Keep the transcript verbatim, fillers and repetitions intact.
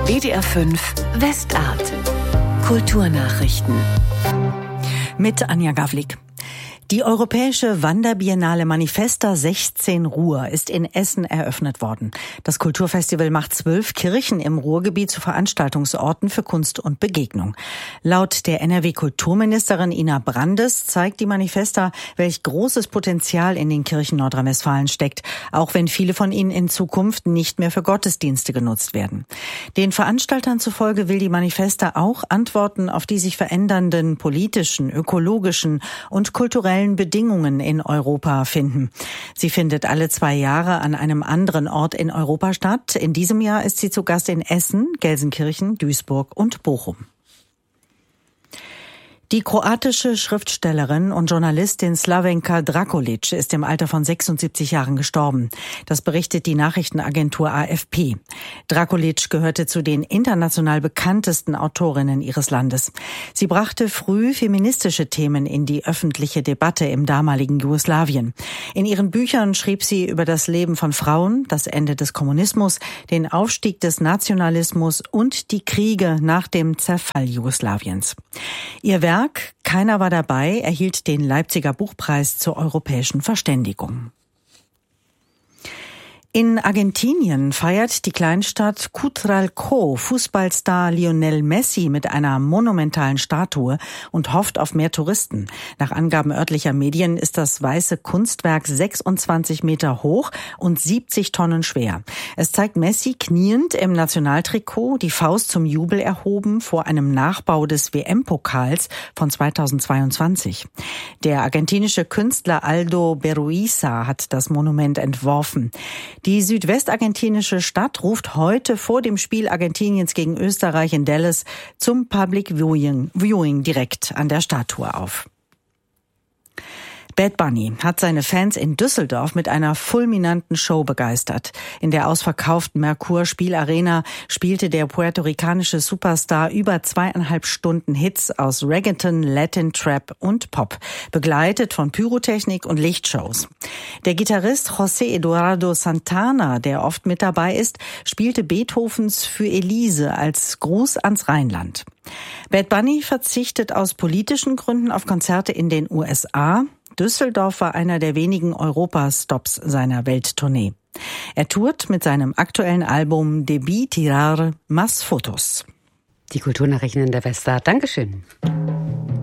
W D R fünf Westart. Kulturnachrichten. Mit Anja Gawlik. Die Europäische Wanderbiennale Manifesta sechzehn Ruhr ist in Essen eröffnet worden. Das Kulturfestival macht zwölf Kirchen im Ruhrgebiet zu Veranstaltungsorten für Kunst und Begegnung. Laut der N R W-Kulturministerin Ina Brandes zeigt die Manifesta, welch großes Potenzial in den Kirchen Nordrhein-Westfalen steckt, auch wenn viele von ihnen in Zukunft nicht mehr für Gottesdienste genutzt werden. Den Veranstaltern zufolge will die Manifesta auch Antworten auf die sich verändernden politischen, ökologischen und kulturellen Bedingungen in Europa finden. Sie findet alle zwei Jahre an einem anderen Ort in Europa statt. In diesem Jahr ist sie zu Gast in Essen, Gelsenkirchen, Duisburg und Bochum. Die kroatische Schriftstellerin und Journalistin Slavenka Drakulic ist im Alter von sechsundsiebzig Jahren gestorben. Das berichtet die Nachrichtenagentur A F P. Drakulic gehörte zu den international bekanntesten Autorinnen ihres Landes. Sie brachte früh feministische Themen in die öffentliche Debatte im damaligen Jugoslawien. In ihren Büchern schrieb sie über das Leben von Frauen, das Ende des Kommunismus, den Aufstieg des Nationalismus und die Kriege nach dem Zerfall Jugoslawiens. Ihr Werk Keiner war dabei erhielt den Leipziger Buchpreis zur europäischen Verständigung. In Argentinien feiert die Kleinstadt Cutralcó Fußballstar Lionel Messi mit einer monumentalen Statue und hofft auf mehr Touristen. Nach Angaben örtlicher Medien ist das weiße Kunstwerk sechsundzwanzig Meter hoch und siebzig Tonnen schwer. Es zeigt Messi kniend im Nationaltrikot, die Faust zum Jubel erhoben vor einem Nachbau des W M-Pokals von zweitausendzweiundzwanzig. Der argentinische Künstler Aldo Beruiza hat das Monument entworfen. Die südwestargentinische Stadt ruft heute vor dem Spiel Argentiniens gegen Österreich in Dallas zum Public Viewing, Viewing direkt an der Statue auf. Bad Bunny hat seine Fans in Düsseldorf mit einer fulminanten Show begeistert. In der ausverkauften Merkur Spielarena spielte der puerto-ricanische Superstar über zweieinhalb Stunden Hits aus Reggaeton, Latin, Trap und Pop, begleitet von Pyrotechnik und Lichtshows. Der Gitarrist José Eduardo Santana, der oft mit dabei ist, spielte Beethovens Für Elise als Gruß ans Rheinland. Bad Bunny verzichtet aus politischen Gründen auf Konzerte in den U S A. Düsseldorf war einer der wenigen Europastops seiner Welttournee. Er tourt mit seinem aktuellen Album Debí tirar más fotos. Die Kulturnachrichten in der Westart. Dankeschön.